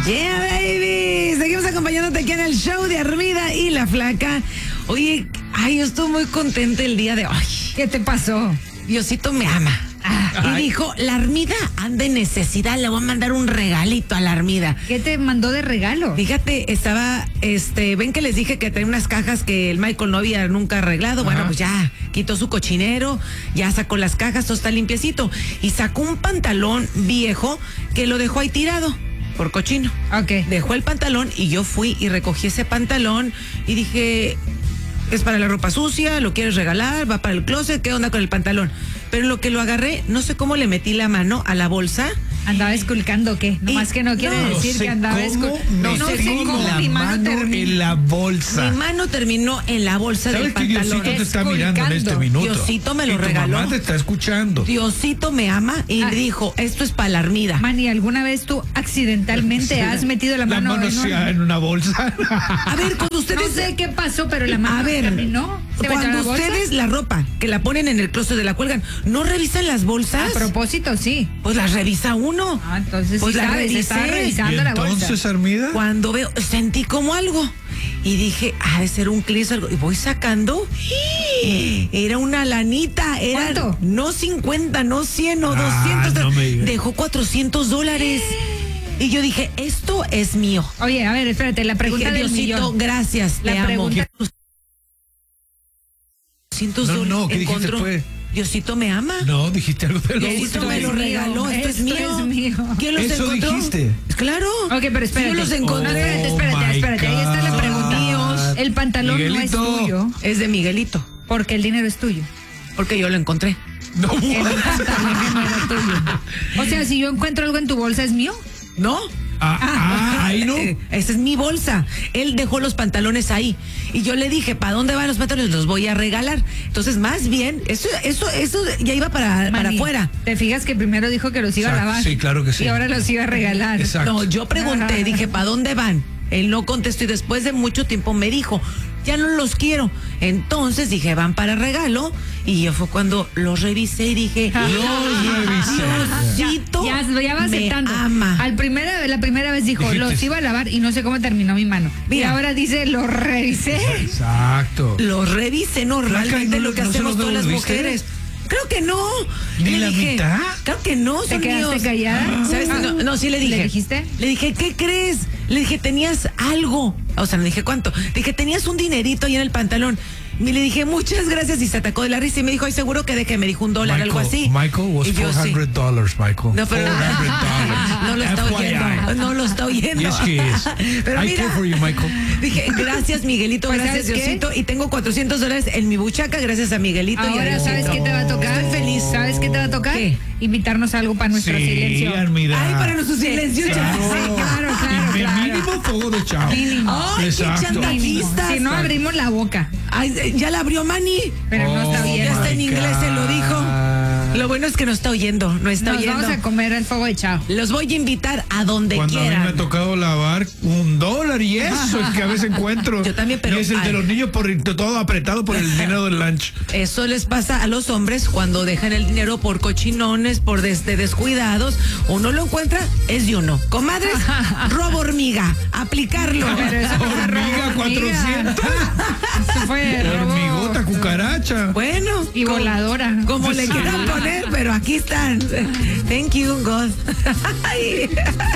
Yeah, baby. Seguimos acompañándote aquí en el show de Armida y la Flaca. Oye, yo estoy muy contenta el día de hoy. ¿Qué te pasó? Diosito me ama. Y dijo, la Armida anda en necesidad, le voy a mandar un regalito a la Armida. ¿Qué te mandó de regalo? Fíjate, estaba, ven que les dije que tenía unas cajas que el Michael no había nunca arreglado. Bueno, pues ya quitó su cochinero, ya sacó las cajas, todo está limpiecito. Y sacó un pantalón viejo que lo dejó ahí tirado por cochino. Ok. Dejó el pantalón y yo fui y recogí ese pantalón y dije, es para la ropa sucia, lo quieres regalar, va para el closet, ¿qué onda con el pantalón? Pero en lo que lo agarré, no sé cómo le metí la mano a la bolsa. ¿Andaba esculcando qué? Nomás que no quiere decir que andaba esculcando. No sé cómo la mi mano mano terminó en la bolsa. Mi mano terminó en la bolsa del ¿Sabes que pantalón. Diosito te está mirando en este Esculcando. minuto? Diosito me lo y tu regaló. mamá te está escuchando. Diosito me ama y Ay. dijo, esto es para la Armida. Manny, ¿alguna vez tú accidentalmente has metido la mano en una bolsa. A ver, cuando No ustedes... sé qué pasó, pero la mano A ver, terminó. ¿Se metió en cuando la bolsa? ustedes la ropa que la ponen en el closet de la cuelgan, ¿no revisan las bolsas? A propósito, sí. Pues las revisa uno. Entonces Pues sí la sabes, revisé. estaba ¿Y revisando la bolsa. entonces, Armida? Cuando veo, sentí como algo. Y dije, de ser un clic o algo. Y voy sacando. Era una lanita. Era ¿Cuánto? no 50, no 100 o 200. no me digas. Dejó $400. Y yo dije, esto es mío. Oye, a ver, espérate, la pregunta Dije, del Diosito, millón. gracias, La te amo. pregunta- $200 No, ¿qué dijiste, encontró. pues? Diosito me ama. No, dijiste algo de Diosito Esto me es lo mío, regaló, esto es mío. ¿Quién los ¿Eso encontró? dijiste? Claro. Ok, pero espérate. Yo los No, encontré. espérate, ahí está la God. pregunta. El pantalón no Miguelito. es tuyo Es de Miguelito, porque el dinero es tuyo. porque yo lo encontré. No, El pantalón no era tuyo. O sea, si yo encuentro algo en tu bolsa, ¿es mío? ¿No? ahí no. Esa es mi bolsa. Él dejó los pantalones ahí. Y yo le dije, ¿para dónde van los pantalones? Los voy a regalar. Entonces, más bien, eso ya iba para Manny, afuera. ¿te fijas que primero dijo que los iba a Exacto, lavar? sí, claro que sí. Y ahora los iba a regalar. Exacto. No, yo pregunté, dije, ¿para dónde van? Él no contestó y después de mucho tiempo me dijo, ya no los quiero. Entonces dije, van para regalo. Y yo fue cuando los revisé y dije, Diosito Ya va me aceptando. ama. La primera vez dijo, Dijiste- los iba a lavar y no sé cómo terminó mi mano. Y Mira. ahora dice, los revisé. Exacto. Los revisé normalmente Flaca, ¿y no- lo que no se hacemos los todas las devolviste? mujeres. Creo que no. ¿Ni Le la dije, mitad? Claro que no, ¿Te son quedaste míos. callada? ¿Sabes? No, sí le dije. ¿Le dijiste? Le dije, ¿qué crees? Le dije, tenías algo. O sea, no dije cuánto. Le dije, tenías un dinerito ahí en el pantalón. Y le dije, muchas gracias. Y se atacó de la risa y me dijo, ay, seguro que me dijo $1, algo así. Michael was Y yo, sí. $400, Michael. No, pero $400. no lo está oyendo. No lo está oyendo. Yes, he is. Pero I mira, care for you, Michael. dije, gracias, Miguelito, Pues, gracias, ¿sabes qué? Diosito. Y tengo $400 en mi buchaca, gracias a Miguelito. y a Ahora, Diosito. ¿sabes qué te va a tocar? Estoy feliz. ¿Sabes qué te va a tocar? ¿Qué? Invitarnos a algo para nuestro Sí, silencio. Armida. Ay, para nuestro silencio. Claro. Sí, claro. Mínimo fuego de chao. Mínimo. Ay, qué Exacto. chantajistas. Si no abrimos la boca. Ay, ya la abrió Manny. Pero no está Ya bien. está en my inglés, se lo dijo. God. Lo bueno es que no está oyendo, no está Nos oyendo. vamos a comer el fuego de chao. Los voy a invitar a donde Cuando a mí me quieran. ha tocado lavar $1 y eso es que a veces encuentro. Yo también, pero- Y es el de ay. los niños todo apretado por el dinero del lunch. Eso les pasa a los hombres cuando dejan el dinero por cochinones, por descuidados. Uno lo encuentra, es de uno. Comadres, robo hormiga, aplicarlo. Pero eso no fue robo Hormiga, hormiga. 400. Eso fue robo. Hormigota, cucaracha. Bueno. Y voladora. Como le quieran poner, pero aquí están. Thank you, God.